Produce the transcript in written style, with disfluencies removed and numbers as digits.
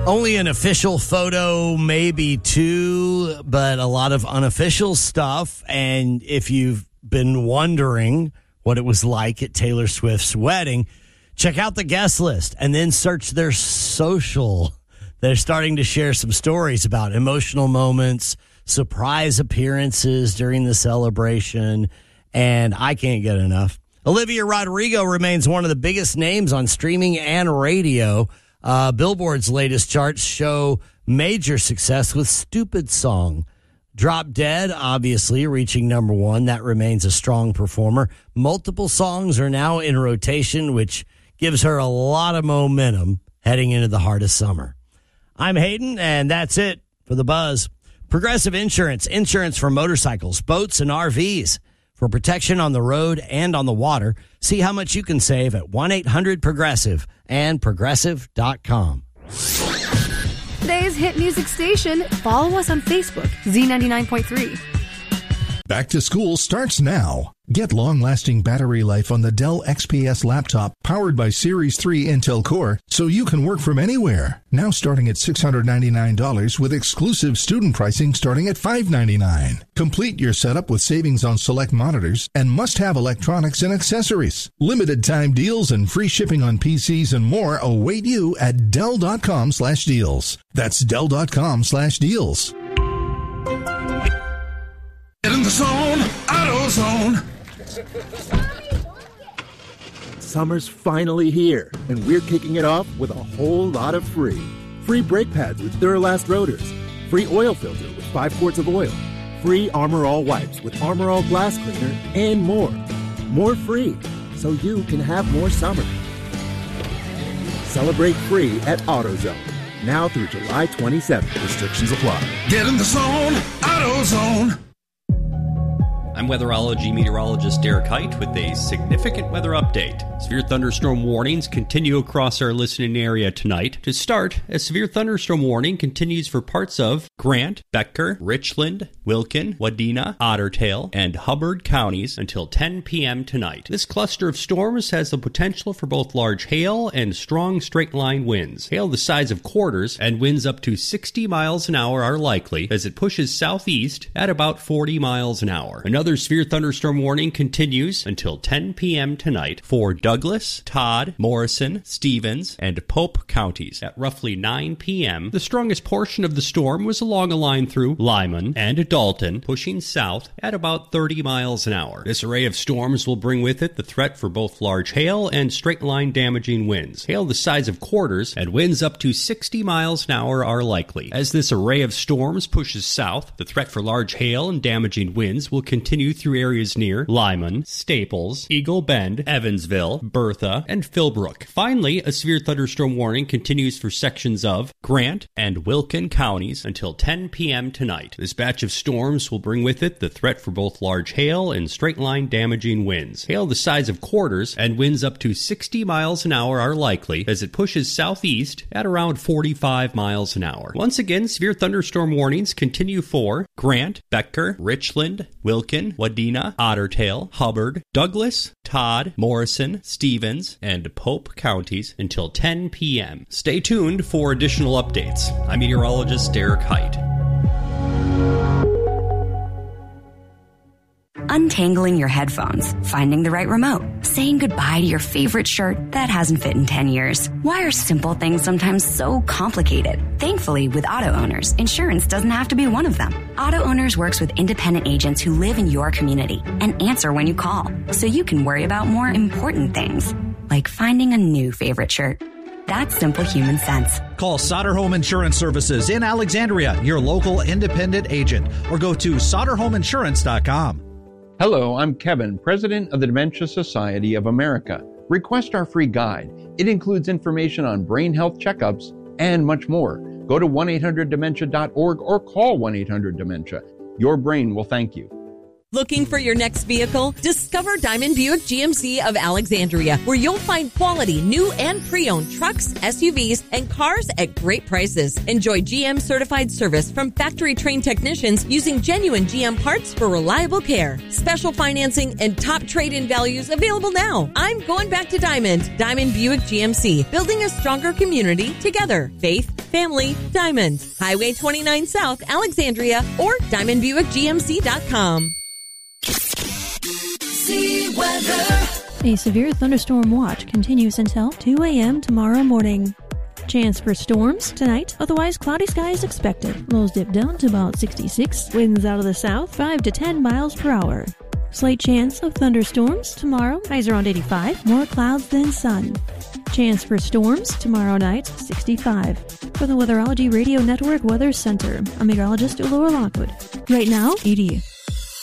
Only an official photo, maybe two, but a lot of unofficial stuff. And if you've been wondering what it was like at Taylor Swift's wedding, check out the guest list and then search their social. They're starting to share some stories about emotional moments, surprise appearances during the celebration, and I can't get enough. Olivia Rodrigo remains one of the biggest names on streaming and radio. Billboard's latest charts show major success with Stupid Song. Drop Dead, obviously, reaching number one. That remains a strong performer. Multiple songs are now in rotation, which gives her a lot of momentum heading into the heart of summer. I'm Hayden, and that's it for The Buzz. Progressive Insurance, insurance for motorcycles, boats, and RVs. For protection on the road and on the water, see how much you can save at 1-800-PROGRESSIVE and Progressive.com. Today's hit music station. Follow us on Facebook, Z99.3. Back to school starts now. Get long-lasting battery life on the Dell XPS laptop powered by Series 3 Intel Core so you can work from anywhere. Now starting at $699 with exclusive student pricing starting at $599. Complete your setup with savings on select monitors and must-have electronics and accessories. Limited time deals and free shipping on PCs and more await you at Dell.com/deals. That's Dell.com/deals. Get in the zone, AutoZone. Summer's finally here, and we're kicking it off with a whole lot of free. Free brake pads with Duralast rotors. Free oil filter with 5 quarts of oil. Free Armor All wipes with Armor All glass cleaner, and more. More free, so you can have more summer. Celebrate free at AutoZone. Now through July 27th. Restrictions apply. Get in the zone, AutoZone. I'm weatherology meteorologist Derek Height with a significant weather update. Severe thunderstorm warnings continue across our listening area tonight. To start, a severe thunderstorm warning continues for parts of Grant, Becker, Richland, Wilkin, Wadena, Ottertail, and Hubbard counties until 10 p.m. tonight. This cluster of storms has the potential for both large hail and strong straight-line winds. Hail the size of quarters and winds up to 60 miles an hour are likely as it pushes southeast at about 40 miles an hour. Another severe thunderstorm warning continues until 10 p.m. tonight for Douglas, Todd, Morrison, Stevens, and Pope counties. At roughly 9 p.m., the strongest portion of the storm was along a line through Lyman and Dalton, pushing south at about 30 miles an hour. This array of storms will bring with it the threat for both large hail and straight-line damaging winds. Hail the size of quarters and winds up to 60 miles an hour are likely. As this array of storms pushes south, the threat for large hail and damaging winds will continue through areas near Lyman, Staples, Eagle Bend, Evansville, Bertha, and Philbrook. Finally, a severe thunderstorm warning continues for sections of Grant and Wilkin counties until 10 p.m. tonight. This batch of storms will bring with it the threat for both large hail and straight-line damaging winds. Hail the size of quarters and winds up to 60 miles an hour are likely as it pushes southeast at around 45 miles an hour. Once again, severe thunderstorm warnings continue for Grant, Becker, Richland, Wilkin, Wadena, Ottertail, Hubbard, Douglas, Todd, Morrison, Stevens, and Pope counties until 10 p.m. Stay tuned for additional updates. I'm meteorologist Derek Height. Untangling your headphones, finding the right remote, saying goodbye to your favorite shirt that hasn't fit in 10 years. Why are simple things sometimes so complicated? Thankfully, with Auto Owners, insurance doesn't have to be one of them. Auto Owners works with independent agents who live in your community and answer when you call, so you can worry about more important things, like finding a new favorite shirt. That's simple human sense. Call Sauter Home Insurance Services in Alexandria, your local independent agent, or go to SauterHomeInsurance.com. Hello, I'm Kevin, President of the Dementia Society of America. Request our free guide. It includes information on brain health checkups and much more. Go to 1-800-DEMENTIA.org or call 1-800-DEMENTIA. Your brain will thank you. Looking for your next vehicle? Discover Diamond Buick GMC of Alexandria, where you'll find quality new and pre-owned trucks, SUVs, and cars at great prices. Enjoy GM certified service from factory-trained technicians using genuine GM parts for reliable care. Special financing and top trade-in values available now. I'm going back to Diamond. Diamond Buick GMC, building a stronger community together. Faith, family, Diamond. Highway 29 South, Alexandria, or DiamondBuickGMC.com. See weather. A severe thunderstorm watch continues until 2 a.m. tomorrow morning. Chance for storms tonight, otherwise cloudy skies expected. Lows dip down to about 66. Winds out of the south, 5 to 10 miles per hour. Slight chance of thunderstorms tomorrow, highs around 85. More clouds than sun. Chance for storms tomorrow night, 65. For the Weatherology Radio Network Weather Center, I'm meteorologist Laura Lockwood. Right now, 80.